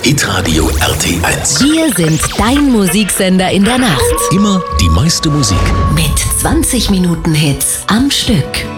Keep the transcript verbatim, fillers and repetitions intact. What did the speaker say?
Hitradio R T eins. Wir sind dein Musiksender in der Nacht. Immer die meiste Musik. Mit zwanzig Minuten Hits am Stück.